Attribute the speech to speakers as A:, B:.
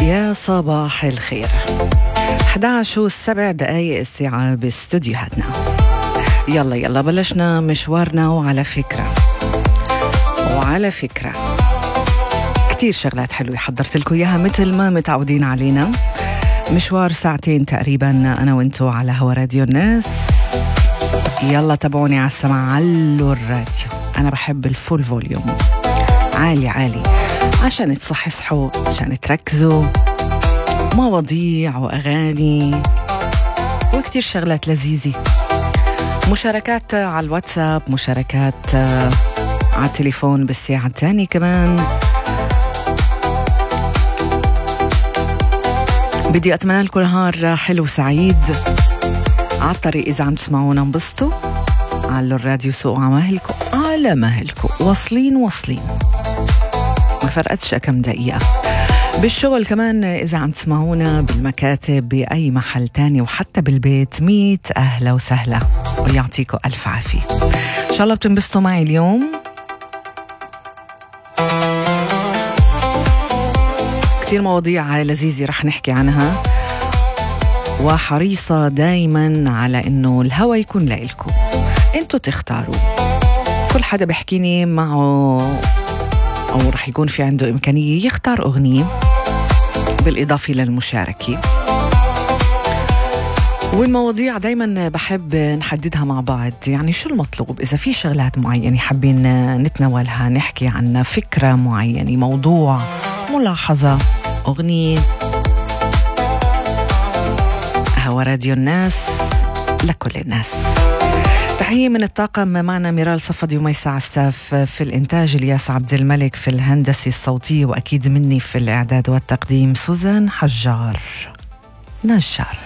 A: يا صباح الخير. 11:07 الساعة باستوديوهاتنا. يلا بلشنا مشوارنا. وعلى فكرة كتير شغلات حلوة حضرت لكم إياها مثل ما متعودين علينا. مشوار ساعتين تقريبا أنا وإنتو على هوا راديو الناس. يلا تابعوني على السماع، علوا الراديو. أنا بحب الفول فوليوم عالي عشان تصحصحوا، عشان تركزوا. مواضيع وأغاني وكتير شغلات لذيذة. مشاركات على الواتساب، مشاركات على التليفون بالساعة الثانية كمان. بدي أتمنى لكم نهار حلو سعيد على الطريق. إذا عم تسمعونا انبسطوا، علوا الراديو، سوقوا على مهلكم. واصلين ما فرقتش كم دقيقة. بالشغل كمان إذا عم تسمعونا، بالمكاتب، بأي محل تاني، وحتى بالبيت، 100 أهلا وسهلا ويعطيكم ألف عافية. إن شاء الله بتنبسطوا معي اليوم. كتير مواضيع لذيذة رح نحكي عنها، وحريصة دايما على إنه الهوى يكون لإلكم، انتوا تختاروا. كل حدا بحكيني معه أو رح يكون في عنده إمكانية يختار أغنية بالإضافة للمشاركة. والمواضيع دايما بحب نحددها مع بعض. يعني شو المطلوب؟ إذا في شغلات معينة حابين نتناولها، نحكي عن فكرة معينة، موضوع، ملاحظة، أغنية، هوا راديو الناس لكل الناس. تحية من الطاقم. معنا ميرال صفدي وميسا عساف في الإنتاج، الياس عبد الملك في الهندسة الصوتية، وأكيد مني في الإعداد والتقديم سوزان حجار نجار.